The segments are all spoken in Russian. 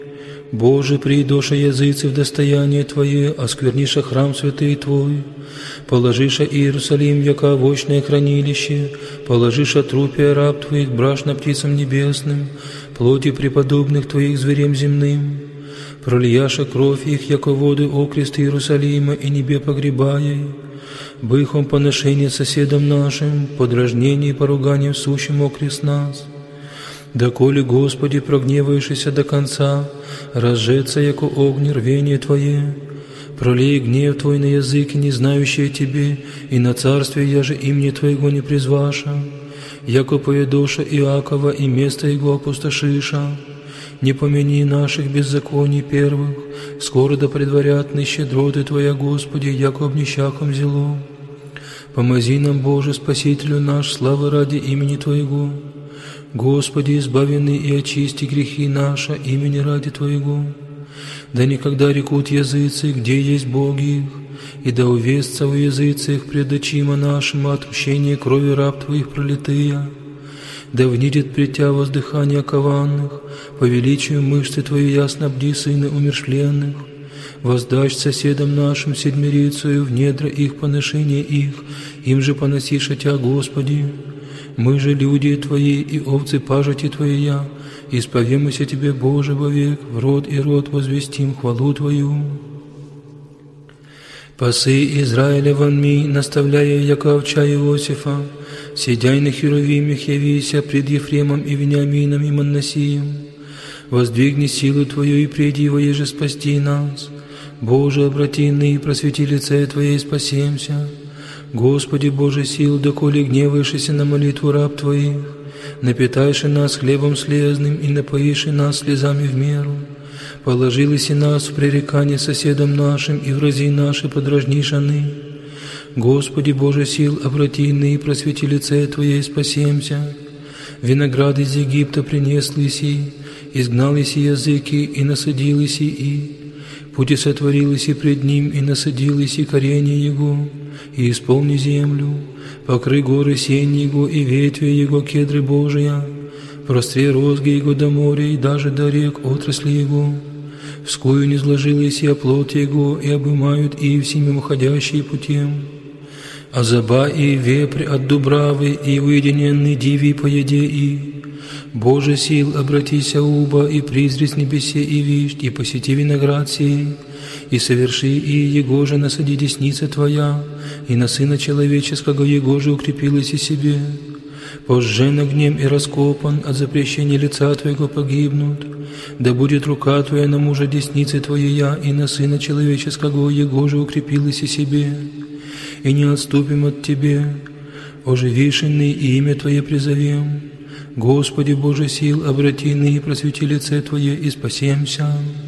Боже, придоша языцы в достояние Твое, оскверниша храм святый Твой, положиша Иерусалим, яко овощное хранилище, положиша трупия раб Твоих брашно птицам небесным, плоти преподобных Твоих зверем земным, пролияша кровь их, яко воды окрест Иерусалима, и небе погребая, быхом поношение соседам нашим, подражнение и поругание сущим окрест нас. Доколе, Господи, прогневаешься до конца, разжеться, яко огни рвение Твое, пролей гнев Твой на языки, не знающие Тебе, и на царствие, яже имени Твоего не призваша, яко поедоша Иакова и место его опустошиша. Не помяни наших беззаконий первых, скоро да предварят щедроты Твоя, Господи, яко обнищахом зело. Помози нам, Боже, Спасителю наш, славы ради имени Твоего. Господи, избавенный и очисти грехи наши, имени ради Твоего. Да никогда рекут языцы, где есть боги их, и да увестся у языцы их пред очима нашим отмщение крови раб Твоих пролитыя. Да внидит пред Тя воздыхание кованных, по величию мышцы Твои ясно бди сыны умершленных. Воздашь соседам нашим седмирицею в недра их поношение их, им же поносиша Тя, Господи. Мы же люди Твои и овцы пажити Твоя, исповемся Тебе, Боже, вовек, в род и род возвестим хвалу Твою. Пасы Израиля вонми, наставляя яко овча Иосифа, сидяй на херувимях явися пред Ефремом и Вениамином и Манасием. Воздвигни силу Твою и приди во еже спасти нас. Боже, обрати ны и просвети лице Твое и спасемся. Господи, Боже сил, доколе гневаешься на молитву раб Твоих, напитайши нас хлебом слезным и напоиши нас слезами в меру. Положилися нас в пререкание соседам нашим и врази наши подражнишь аны. Господи, Боже сил, обрати ны и просвети лице Твое и спасемся. Виноград из Египта принес лиси, изгнал иси языки и насадил иси и. Пути сотворил иси пред ним и насадил иси коренья его, и исполни землю, покрый горы сень его и ветви его кедры Божия, простри розги его до моря и даже до рек отрасли его. Вскую не сложилась и оплот его, и обымают и всеми уходящие путем. А заба и вепрь от дубравы, и уединенный диви по еде и. Боже сил, обратися уба, и призри с небесе и вишь, и посети виноград сей, и соверши и его же насади десница Твоя, и на Сына Человеческого его же укрепилась и себе. Позжен огнем и раскопан, от запрещения лица Твоего погибнут. Да будет рука Твоя на мужа десницы Твоя, и на Сына Человеческого его же укрепилась и себе. И не отступим от Тебе, оживишенный, и имя Твое призовем. Господи, Боже сил, обрати ны и просвети лице Твое, и спасемся.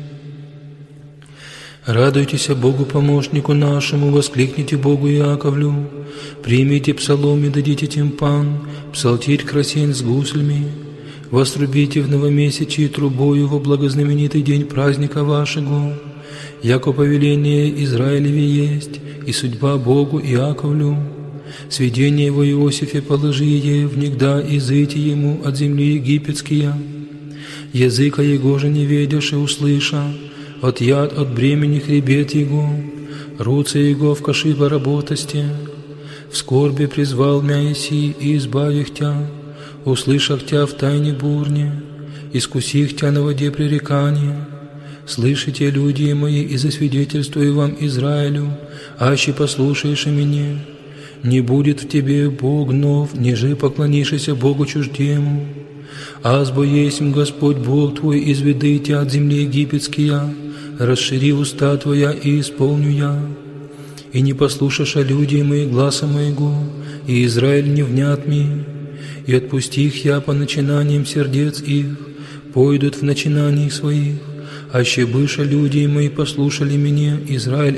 Радуйтесь Богу помощнику нашему, воскликните Богу Иаковлю, примите псалом и дадите тимпан, псалтирь красень с гуслями, вострубите в новомесячии трубою во благознаменитый день праздника вашего, яко повеление Израилеве есть, и судьба Богу Иаковлю. Сведение его Иосифе положи е, внегда изыти ему от земли египетские. Языка его же не ведешь и услыша, от яд от бремени хребет его, руцы его в каши поработости. В скорби призвал мя иси и избавих тя, услышах тя в тайне бурне, искусих тя на воде пререкания. Слышите, люди мои, и засвидетельствую вам Израилю, аще послушаешь мне. Не будет в тебе Бог нов, ниже поклонишься Богу чуждему. Азбо есмь Господь Бог твой, изведы тебя от земли египетския, расшири уста твоя и исполню я. И не послушаша люди мои гласа моего, и Израиль не внят ми, и отпусти их я по начинаниям сердец их, пойдут в начинаниях своих, аще быша люди мои послушали меня, Израиль